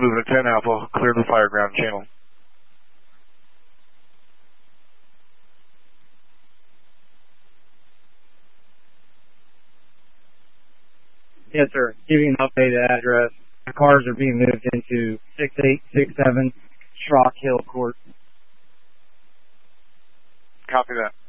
moving to 10 Alpha, clear the fire ground channel. Yes, sir. Giving an updated address. The cars are being moved into 6867 Schrock Hill Court. Copy that.